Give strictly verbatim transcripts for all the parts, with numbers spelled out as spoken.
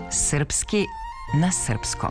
Srpski na srpskom.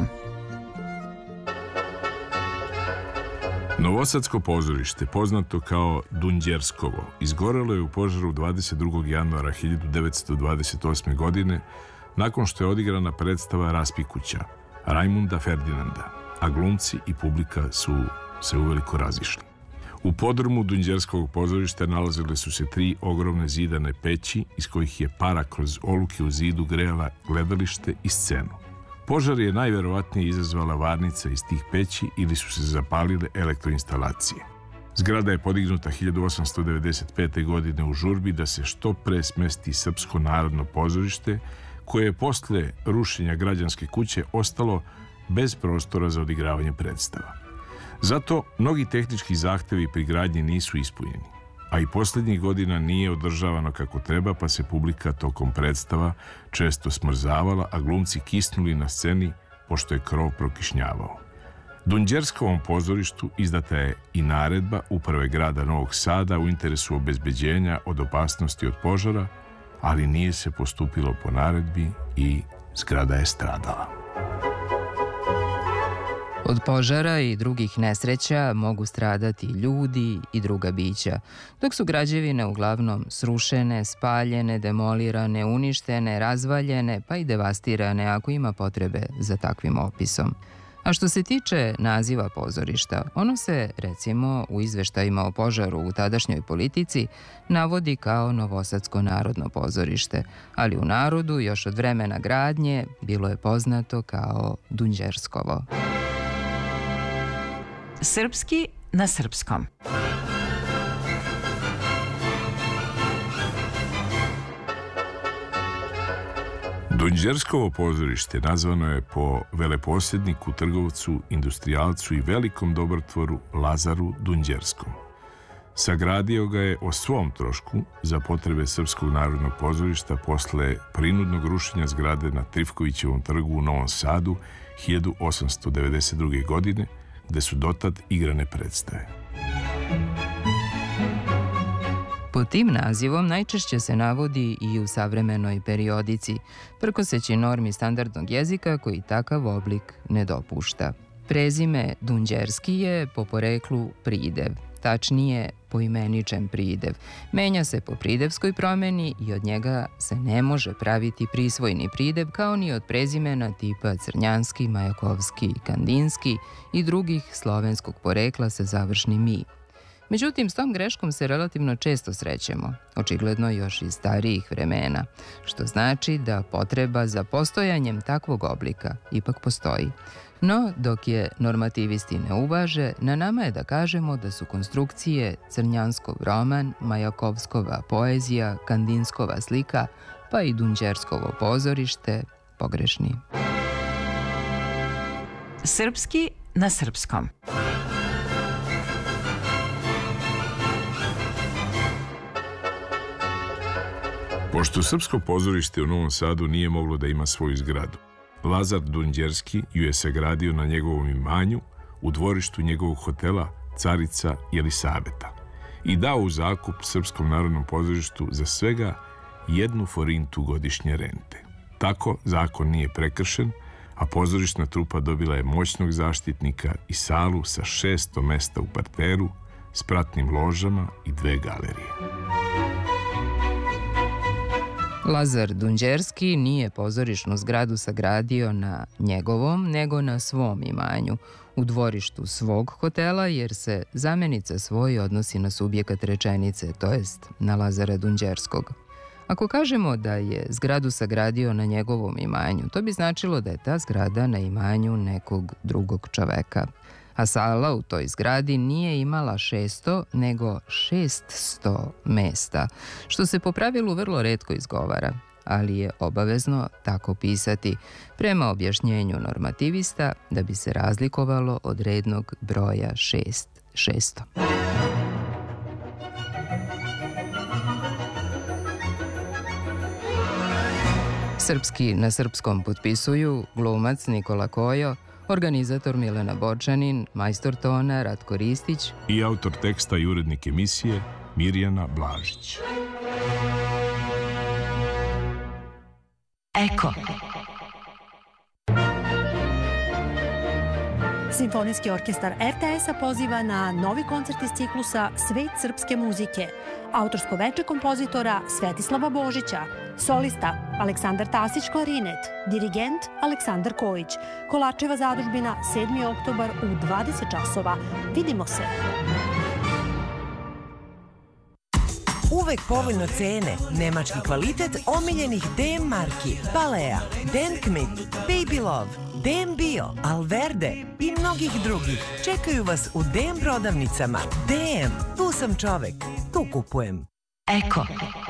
Novosadsko pozorište, poznato kao Dunđerskovo, izgorelo je u požaru dvadeset drugog januara hiljadu devetsto dvadeset osme. godine nakon što je odigrana predstava Raspikuća Rajmunda Ferdinanda, a glumci i publika su se uveliko razišli. U podrumu Dunđerskog pozorišta nalazile su se tri ogromne zidane peći iz kojih je para kroz oluke u zidu grejala gledalište i scenu. Požar je najverovatnije izazvala varnica iz tih peći ili su se zapalile elektroinstalacije. Zgrada je podignuta hiljadu osamsto devedeset pete. godine u žurbi da se što pre smesti Srpsko narodno pozorište, koje je posle rušenja Građanske kuće ostalo bez prostora za odigravanje predstava. Zato mnogi tehnički zahtevi pri gradnji nisu ispunjeni, a i posljednjih godina nije održavano kako treba, pa se publika tokom predstava često smrzavala, a glumci kisnuli na sceni pošto je krov prokišnjavao. Dunđerskovom pozorištu izdata je i naredba Uprave grada Novog Sada u interesu obezbeđenja od opasnosti od požara, ali nije se postupilo po naredbi i zgrada je stradala. Od požara i drugih nesreća mogu stradati ljudi i druga bića, dok su građevine uglavnom srušene, spaljene, demolirane, uništene, razvaljene, pa i devastirane ako ima potrebe za takvim opisom. A što se tiče naziva pozorišta, ono se, recimo, u izveštajima o požaru u tadašnjoj politici navodi kao Novosadsko narodno pozorište, ali u narodu još od vremena gradnje bilo je poznato kao Dunđerskovo. Srpski na srpskom. Dunđerskovo pozorište nazvano je po veleposjedniku, trgovcu, industrijalcu i velikom dobrotvoru Lazaru Dunđerskom. Sagradio ga je o svom trošku za potrebe Srpskog narodnog pozorišta posle prinudnog rušenja zgrade na Trifkovićevom trgu u Novom Sadu hiljadu osamsto devedeset druge. godine, gde su dotad igrane predstave. Pod tim nazivom najčešće se navodi i u savremenoj periodici, prkoseći normi standardnog jezika koji takav oblik ne dopušta. Prezime Dunđerski je po poreklu pridev, tačnije poimeničen pridev. Menja se po pridevskoj promeni i od njega se ne može praviti prisvojni pridev kao ni od prezimena tipa Crnjanski, Majakovski, Kandinski i drugih slovenskog porekla sa završnim i. Međutim, s tom greškom se relativno često srećemo, očigledno još iz starijih vremena, što znači da potreba za postojanjem takvog oblika ipak postoji. No, dok je normativisti ne uvaže, na nama je da kažemo da su konstrukcije Crnjanskov roman, Majakovskova poezija, Kandinskova slika, pa i Dunđerskovo pozorište pogrešni. Srpski na srpskom. Pošto Srpsko pozorište u Novom Sadu nije moglo da ima svoju zgradu, Lazar Dunđerski ju je sagradio na njegovom imanju u dvorištu njegovog hotela Carica Jelisabeta i dao u zakup Srpskom narodnom pozorištu za svega jednu forintu godišnje rente. Tako zakon nije prekršen, a pozorišna trupa dobila je moćnog zaštitnika i salu sa šesto mesta u parteru, s pratnim ložama i dve galerije. Lazar Dunđerski nije pozorišnu zgradu sagradio na njegovom, nego na svom imanju, u dvorištu svog hotela, jer se zamenica svoj odnosi na subjekat rečenice, to jest na Lazara Dunđerskog. Ako kažemo da je zgradu sagradio na njegovom imanju, to bi značilo da je ta zgrada na imanju nekog drugog čoveka. A sala u toj zgradi nije imala šesto, nego šeststo mesta, što se po pravilu vrlo retko izgovara, ali je obavezno tako pisati, prema objašnjenju normativista, da bi se razlikovalo od rednog broja šest, šesto. Srpski na srpskom potpisuju glumac Nikola Kojo, organizator Milena Bočanin, majstor tona Ratko Ristić i autor teksta i urednik emisije Mirjana Blažić. Eko. Simfonijski orkestar er te es-a poziva na novi koncert iz ciklusa Svet srpske muzike. Autorsko veče kompozitora Svetislava Božića, solista Aleksandar Tasić klarinet, dirigent Aleksandar Kojić. Kolačeva zadužbina sedmi oktobar u dvadeset časova. Vidimo se! Uvek povoljno cene, nemački kvalitet omiljenih D M marki, Balea, Denkmit, Baby Love, D M Bio, Alverde i mnogih drugih. Čekaju vas u D M prodavnicama. D M, tu sam čovek, tu kupujem. Eko.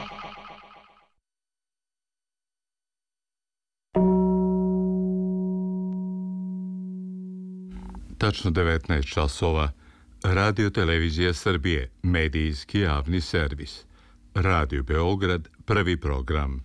Tačno devetnaest časova. Radio Televizija Srbije, medijski javni servis. Radio Beograd, prvi program.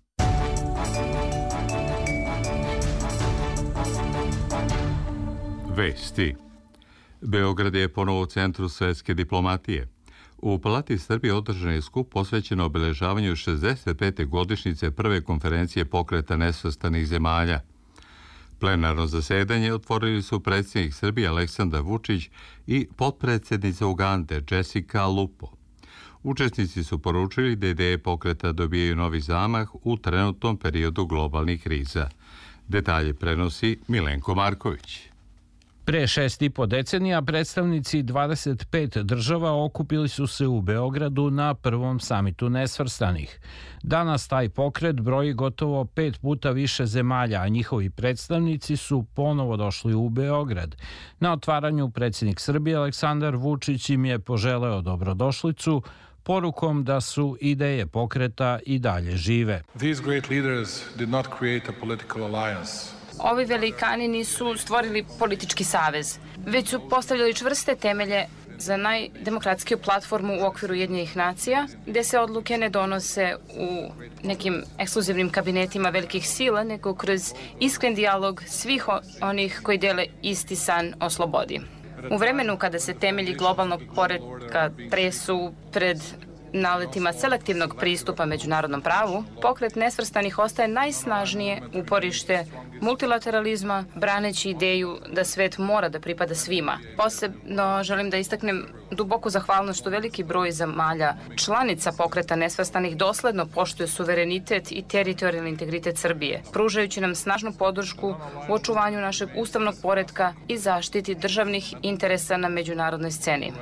Vesti. Beograd je ponovo u centru svetske diplomatije. U Palati Srbije održan je skup posvećen obeležavanju šezdeset pete godišnjice prve konferencije pokreta nesvrstanih zemalja. Plenarno zasedanje otvorili su predsjednik Srbije Aleksandar Vučić i potpredsjednica Ugande Jessica Lupo. Učesnici su poručili da ideje pokreta dobijaju novi zamah u trenutnom periodu globalnih kriza. Detalje prenosi Milenko Marković. Pre šest i po decenija predstavnici dvadeset pet država okupili su se u Beogradu na prvom samitu nesvrstanih. Danas taj pokret broji gotovo pet puta više zemalja, a njihovi predstavnici su ponovo došli u Beograd. Na otvaranju predsjednik Srbije Aleksandar Vučić im je poželeo dobrodošlicu, porukom da su ideje pokreta i dalje žive. These great leaders did not create a political alliance. Ovi velikani nisu stvorili politički savez, već su postavljali čvrste temelje za najdemokratskiju platformu u okviru Ujedinjenih nacija, gde se odluke ne donose u nekim ekskluzivnim kabinetima velikih sila, nego kroz iskren dijalog svih onih koji dele isti san o slobodi. U vremenu kada se temelji globalnog poretka tresu pred naletima selektivnog pristupa međunarodnom pravu, pokret nesvrstanih ostaje najsnažnije uporište multilateralizma, braneći ideju da svet mora da pripada svima. Posebno želim da istaknem duboku zahvalnost što veliki broj zemalja članica pokreta nesvrstanih dosledno poštuje suverenitet i teritorijalni integritet Srbije, pružajući nam snažnu podršku u očuvanju našeg ustavnog poretka i zaštiti državnih interesa na međunarodnoj sceni.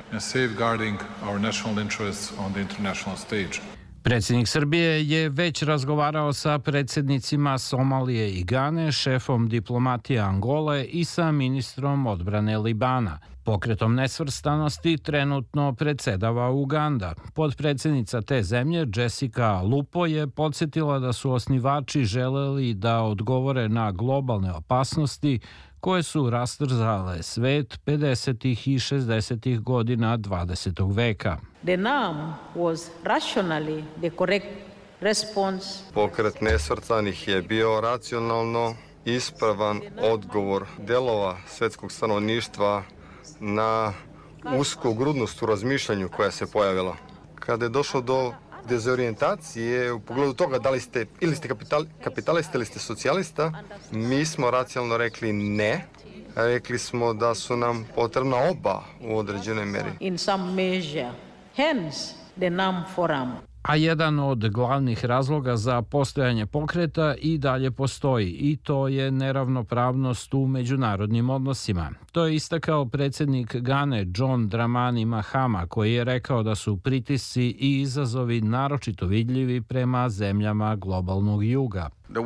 Predsjednik Srbije je već razgovarao sa predsjednicima Somalije i Gane, šefom diplomatije Angole i sa ministrom odbrane Libana. Pokretom nesvrstanosti trenutno predsedava Uganda. Potpredsjednica te zemlje, Jessica Lupo, je podsjetila da su osnivači želeli da odgovore na globalne opasnosti koje su rastrzale svet pedesetih i šezdesetih godina dvadesetog veka. The N A M was rationally the correct response. Pokret nesvrstanih je bio racionalno ispravan odgovor delova svetskog stanovništva na uskogrudnost u razmišljanju koja se pojavila. Kada je došlo do dezorijentacije u pogledu toga da li ste ili ste kapital, kapitalista ili ste socijalista, mi smo racionalno rekli ne. Rekli smo da su nam potrebna oba u određenoj meri. In some measure. Hence the N A M Forum. A jedan od glavnih razloga za postojanje pokreta i dalje postoji, i to je neravnopravnost u međunarodnim odnosima. To je istakao predsjednik Gane John Dramani Mahama, koji je rekao da su pritisci i izazovi naročito vidljivi prema zemljama globalnog juga.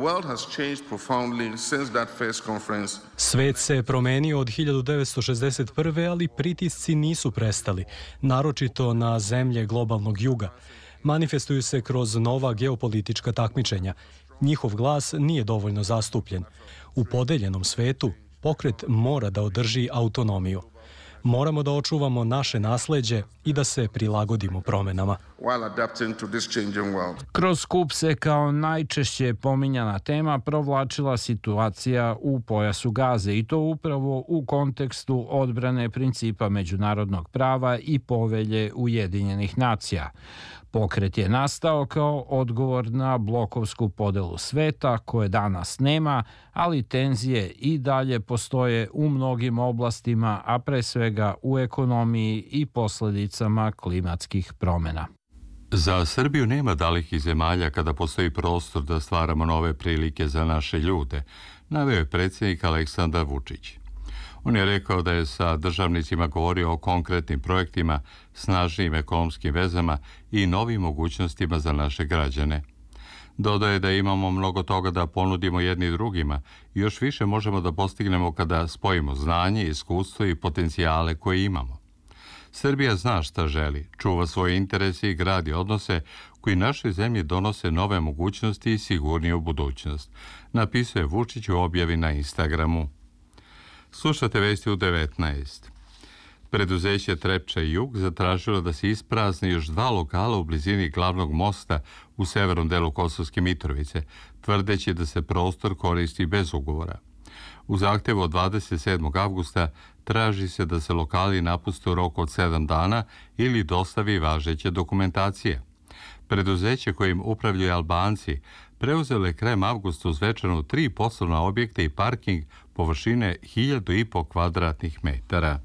Svet se promenio od hiljadu devetsto šezdeset prve. ali pritisci nisu prestali, naročito na zemlje globalnog juga. Manifestuju se kroz nova geopolitička takmičenja. Njihov glas nije dovoljno zastupljen. U podeljenom svetu pokret mora da održi autonomiju. Moramo da očuvamo naše nasleđe i da se prilagodimo promenama. Kroz skup se kao najčešće pominjana tema provlačila situacija u pojasu Gaze, i to upravo u kontekstu odbrane principa međunarodnog prava i povelje Ujedinjenih nacija. Pokret je nastao kao odgovor na blokovsku podelu sveta koje danas nema, ali tenzije i dalje postoje u mnogim oblastima, a pre svega u ekonomiji i posledicama klimatskih promena. Za Srbiju nema dalekih zemalja kada postoji prostor da stvaramo nove prilike za naše ljude, naveo je predsjednik Aleksandar Vučić. On je rekao da je sa državnicima govorio o konkretnim projektima, snažnim ekonomskim vezama i novim mogućnostima za naše građane. Dodaje da imamo mnogo toga da ponudimo jedni drugima i još više možemo da postignemo kada spojimo znanje, iskustvo i potencijale koje imamo. Srbija zna šta želi, čuva svoje interese i gradi odnose koji našoj zemlji donose nove mogućnosti i sigurniju budućnost, napisao je Vučić u objavi na Instagramu. Slušate vesti u devetnaest. Preduzeće Trepča i Jug zatražilo da se isprazni još dva lokala u blizini glavnog mosta u severnom delu Kosovske Mitrovice, tvrdeći da se prostor koristi bez ugovora. U zahtevu od dvadeset sedmog avgusta traži se da se lokali napuste u roku od sedam dana ili dostavi važeće dokumentacije. Preduzeće kojim upravljaju Albanci preuzelo je krajem avgusta uz večernu tri poslovna objekta i parking površine hiljadu i po kvadratnih metara.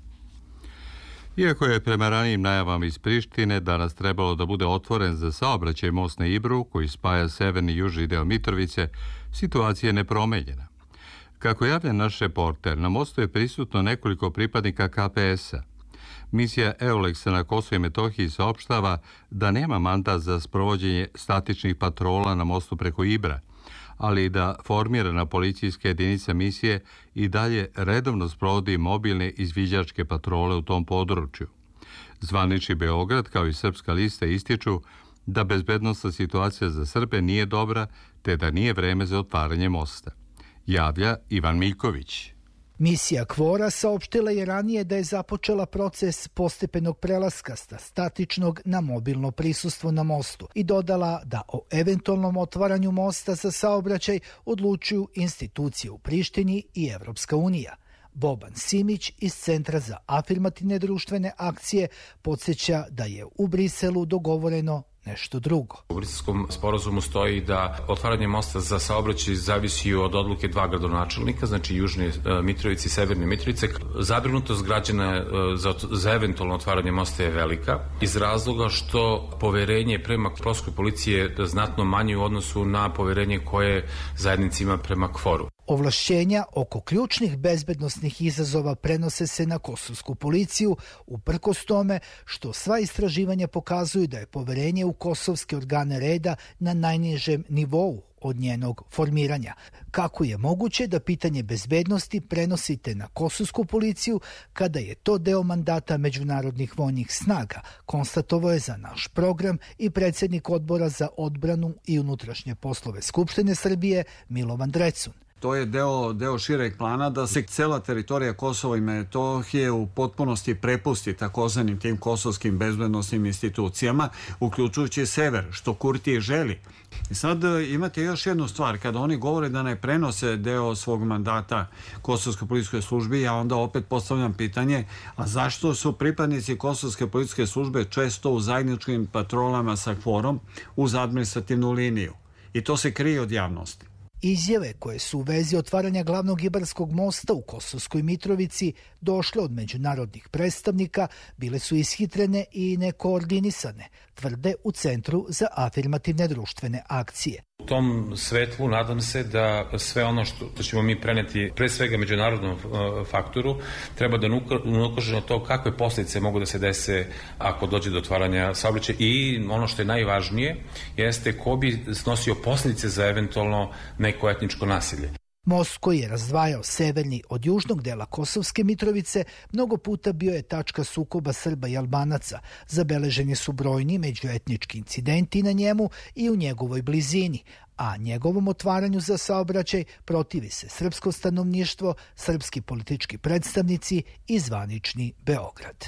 Iako je prema ranijim najavama iz Prištine danas trebalo da bude otvoren za saobraćaj most na Ibru koji spaja severni i južni deo Mitrovice, situacija je nepromenjena. Kako javlja naš reporter, na mostu je prisutno nekoliko pripadnika K P S-a. Misija EULEX-a na Kosovo i Metohiji saopštava da nema mandat za sprovođenje statičnih patrola na mostu preko Ibra, ali da formirana policijska jedinica misije i dalje redovno sprovodi mobilne izviđačke patrole u tom području. Zvanični Beograd, kao i Srpska lista, ističu da bezbednosna situacija za Srbe nije dobra, te da nije vreme za otvaranje mosta. Javlja Ivan Miljković. Misija Kvora saopštila je ranije da je započela proces postepenog prelaska sa statičnog na mobilno prisustvo na mostu i dodala da o eventualnom otvaranju mosta za saobraćaj odlučuju institucije u Prištini i Evropska unija. Boban Simić iz Centra za afirmativne društvene akcije podsjeća da je u Briselu dogovoreno nešto drugo. U Briselskom sporazumu stoji da otvaranje mosta za saobraćaj zavisi od odluke dva gradonačelnika, znači Južne Mitrovice i Severne Mitrovice. Zabrinutost građana za, za eventualno otvaranje mosta je velika, iz razloga što poverenje prema Kosovskoj policiji je znatno manje u odnosu na poverenje koje zajednica ima prema Kforu. Ovlašćenja oko ključnih bezbednosnih izazova prenose se na kosovsku policiju, uprkos tome što sva istraživanja pokazuju da je poverenje u kosovske organe reda na najnižem nivou od njenog formiranja. Kako je moguće da pitanje bezbednosti prenosite na kosovsku policiju kada je to deo mandata međunarodnih vojnih snaga, konstatovao je za naš program i predsjednik odbora za odbranu i unutrašnje poslove Skupštine Srbije Milovan Drecun. To je deo, deo šireg plana da se cela teritorija Kosova i Metohije u potpunosti prepusti takozvanim tim kosovskim bezbednosnim institucijama, uključujući sever, što Kurti želi. I sad imate još jednu stvar, kada oni govore da ne prenose deo svog mandata Kosovskoj policijskoj službi, ja onda opet postavljam pitanje, a zašto su pripadnici Kosovske policijske službe često u zajedničkim patrolama sa Kforom uz administrativnu liniju? I to se krije od javnosti. Izjave koje su u vezi otvaranja glavnog Ibarskog mosta u Kosovskoj Mitrovici došle od međunarodnih predstavnika, bile su ishitrene i nekoordinisane, tvrde u Centru za afirmativne društvene akcije. U tom svetlu nadam se da sve ono što ćemo mi preneti pre svega međunarodnom faktoru treba da ukaže na to kakve posljedice mogu da se dese ako dođe do otvaranja saobraćaja i ono što je najvažnije jeste ko bi snosio posljedice za eventualno neko etničko nasilje. Most koji je razdvajao severni od južnog dela Kosovske Mitrovice mnogo puta bio je tačka sukoba Srba i Albanaca. Zabeleženi su brojni međuetnički incidenti na njemu i u njegovoj blizini, a njegovom otvaranju za saobraćaj protivi se srpsko stanovništvo, srpski politički predstavnici i zvanični Beograd.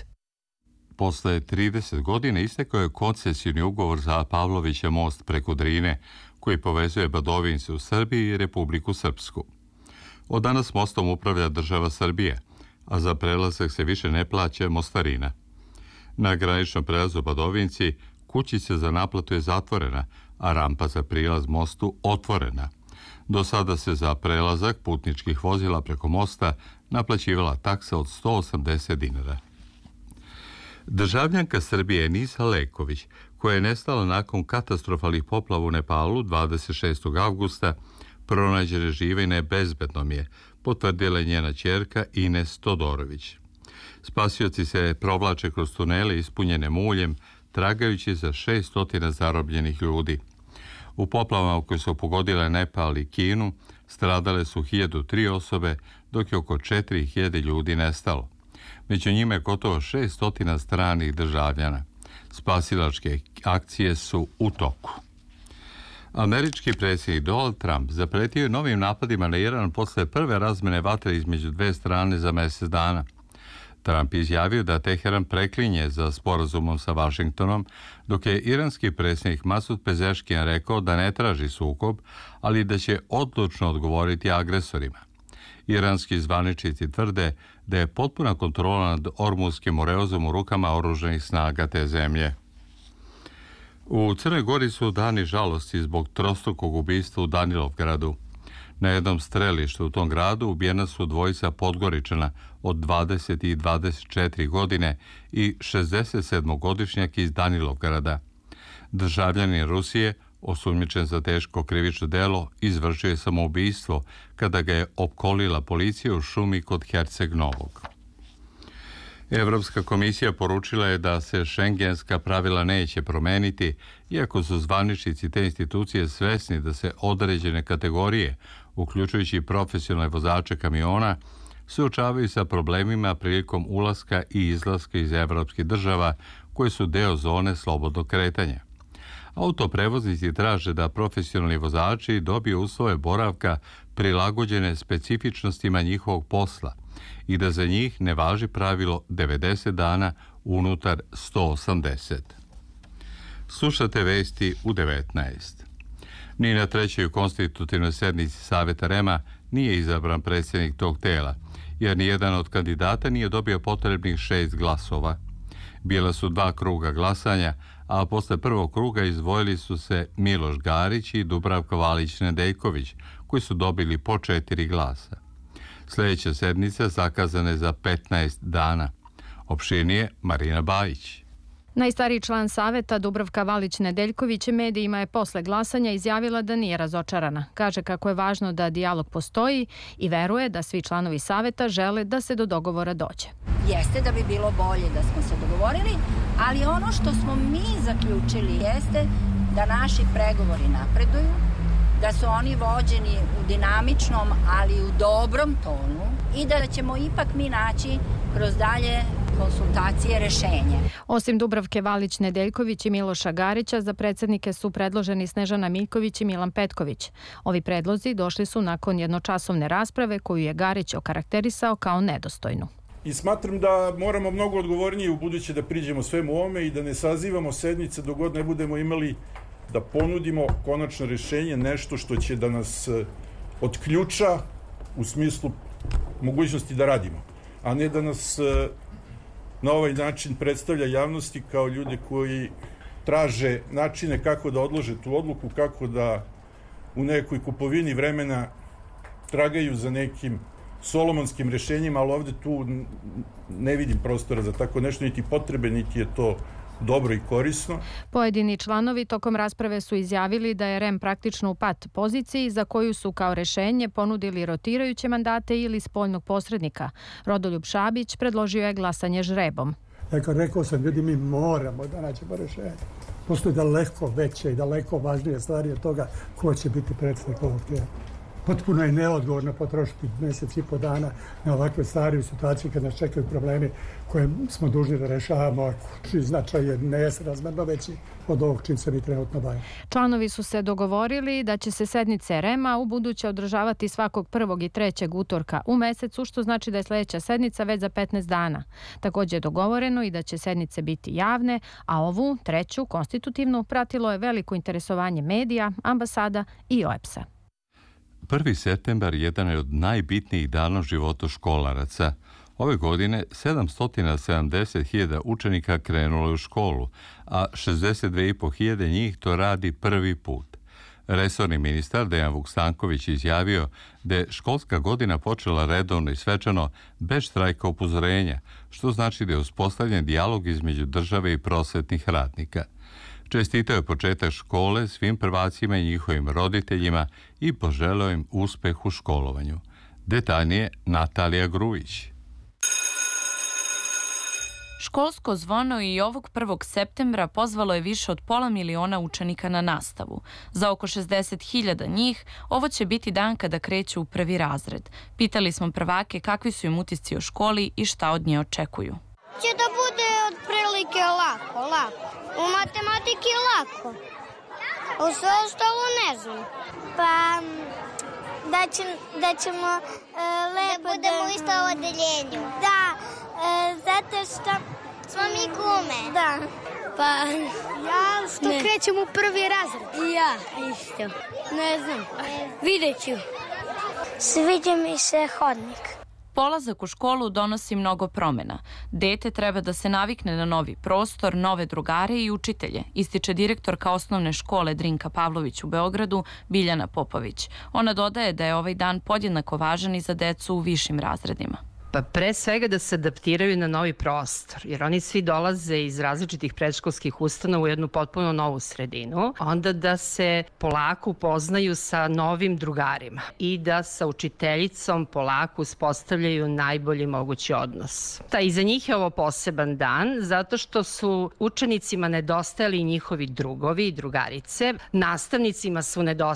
Posle trideset godina istekao je koncesijni ugovor za Pavlovića most preko Drine, koji povezuje Badovince u Srbiji i Republiku Srpsku. Od danas mostom upravlja država Srbije, a za prelazak se više ne plaća mostarina. Na graničnom prelazu Badovinci kućica za naplatu je zatvorena, a rampa za prilaz mostu otvorena. Do sada se za prelazak putničkih vozila preko mosta naplaćivala taksa od sto osamdeset dinara. Državljanka Srbije Nisa Leković, koja je nestala nakon katastrofalnih poplava u Nepalu dvadeset šestog avgusta, pronađena živa i nebezbednom je, potvrdila je njena ćerka Ines Todorović. Spasioci se provlače kroz tunele ispunjene muljem, tragajući za šeststo zarobljenih ljudi. U poplavama koje su pogodile Nepal i Kinu stradale su hiljadu tri osobe, dok je oko četiri hiljade ljudi nestalo. Među njima je gotovo šeststo stranih državljana. Spasilačke akcije su u toku. Američki predsjednik Donald Trump zapretio je novim napadima na Iran posle prve razmene vatre između dve strane za mjesec dana. Trump je izjavio da Teheran preklinje za sporazumom sa Vašingtonom, dok je iranski predsjednik Masud Pezeškijan rekao da ne traži sukob, ali da će odlučno odgovoriti agresorima. Iranski zvaničnici tvrde da je potpuna kontrola nad Ormutskim morezom u rukama oružanih snaga te zemlje. U Crnoj Gori su dani žalosti zbog trostrukog ubistva u Danilovgradu. Na jednom strelištu u tom gradu ubijena su dvojica Podgoričana od dvadeset i dvadeset četiri godine i šezdesetsedmogodišnjak iz Danilovgrada. Državljanin Rusije, osumnjičen za teško krivično delo, izvršio je samoubistvo kada ga je opkolila policija u šumi kod Herceg Novog. Evropska komisija poručila je da se šengenska pravila neće promeniti, iako su zvaničnici te institucije svesni da se određene kategorije, uključujući profesionalne vozače kamiona, suočavaju sa problemima prilikom ulaska i izlaska iz evropskih država koje su deo zone slobodnog kretanja. Autoprevoznici traže da profesionalni vozači dobiju uslove boravka prilagođene specifičnostima njihovog posla i da za njih ne važi pravilo devedeset dana unutar sto osamdeset. Slušate vesti u devetnaest. Ni na trećoj konstitutivnoj sednici Saveta Rema nije izabran predsjednik tog tela, jer nijedan od kandidata nije dobio potrebnih šest glasova. Bila su dva kruga glasanja, a posle prvog kruga izdvojili su se Miloš Garić i Dubravka Valić-Nedeljković, koji su dobili po četiri glasa. Sljedeća sednica zakazana je za petnaest dana. Opširnije Marina Bajić. Najstariji član saveta Dubravka Valić-Nedeljković medijima je posle glasanja izjavila da nije razočarana. Kaže kako je važno da dijalog postoji i veruje da svi članovi saveta žele da se do dogovora dođe. Jeste da bi bilo bolje da smo se dogovorili, ali ono što smo mi zaključili jeste da naši pregovori napreduju, da su oni vođeni u dinamičnom, ali u dobrom tonu i da ćemo ipak mi naći kroz dalje konsultacije rešenje. Osim Dubravke Valić-Nedeljković i Miloša Garića, za predsjednike su predloženi Snežana Miljković i Milan Petković. Ovi predlozi došli su nakon jednočasovne rasprave koju je Garić okarakterisao kao nedostojnu. I smatram da moramo mnogo odgovornije u buduće da priđemo svemu ovome i da ne sazivamo sednice dok god ne budemo imali da ponudimo konačno rešenje, nešto što će da nas otključa u smislu mogućnosti da radimo, a ne da nas na ovaj način predstavlja javnosti kao ljude koji traže načine kako da odlože tu odluku, kako da u nekoj kupovini vremena tragaju za nekim solomonskim rešenjima, ali ovde tu ne vidim prostora za tako nešto, niti potrebe, niti je to dobro i korisno. Pojedini članovi tokom rasprave su izjavili da je R E M praktično u pat poziciji za koju su kao rešenje ponudili rotirajuće mandate ili spoljnog posrednika. Rodoljub Šabić predložio je glasanje žrebom. Dakle, rekao sam, ljudi, mi moramo da nađemo rešenje. Postoje daleko veće i daleko važnije stvari od toga ko će biti predstavnik ovog tijela. Potpuno je neodgovorno potrošiti mjesec i po dana na ovakve stvari u situaciji kad nas čekaju problemi koje smo dužni da rešavamo, čiji značaj je nesrazmerno veći od ovog čim se mi trenutno bavimo. Članovi su se dogovorili da će se sednice R E M-a u buduće održavati svakog prvog i trećeg utorka u mesecu, što znači da je sljedeća sednica već za petnaest dana. Također je dogovoreno i da će sednice biti javne, a ovu, treću, konstitutivnu, pratilo je veliko interesovanje medija, ambasada i O E B S a. prvi septembar jedan je od najbitnijih dana u životu školaraca. Ove godine sedamsto sedamdeset hiljada učenika krenulo je u školu, a šezdeset dve i po hiljade njih to radi prvi put. Resorni ministar Dejan Vukstanković izjavio da je školska godina počela redovno i svečano bez štrajka upozorenja, što znači da je uspostavljen dijalog između države i prosvetnih radnika. Čestitao je početak škole svim prvacima i njihovim roditeljima i poželeo im uspeh u školovanju. Detaljnije Natalija Grujić. Školsko zvono i ovog prvog septembra pozvalo je više od pola miliona učenika na nastavu. Za oko šezdeset hiljada njih ovo će biti dan kada kreću u prvi razred. Pitali smo prvake kakvi su im utisci o školi i šta od nje očekuju. Će da bude otprilike lako, lako. U matematiki lako. U sve ostalo ne znam. Pa da, će, da ćemo e, lepo da budemo da... isto u odeljenju. Da, e, zato što smo mi gume. Da. Pa ja što ne. Krećem u prvi razred. I ja isto. Ne znam. Ne. Vidjet ću. Sviđa mi se hodnik. Polazak u školu donosi mnogo promjena. Dete treba da se navikne na novi prostor, nove drugare i učitelje, ističe direktorka osnovne škole Drinka Pavlović u Beogradu, Biljana Popović. Ona dodaje da je ovaj dan podjednako važan i za decu u višim razredima. Pa pre svega da se adaptiraju na novi prostor, jer oni svi dolaze iz različitih predškolskih ustanova u jednu potpuno novu sredinu, onda da se polako upoznaju sa novim drugarima i da sa učiteljicom polako uspostavljaju najbolji mogući odnos. Ta, i za njih je ovo poseban dan, zato što su učenicima nedostajali njihovi drugovi i drugarice, nastavnicima su nedostajali